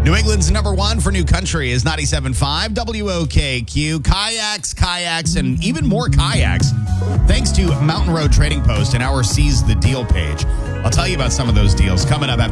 New England's number one for new country is 97.5 WOKQ. Kayaks, and even more kayaks. Thanks to Mountain Road Trading Post and our Seize the Deal page. I'll tell you about some of those deals coming up after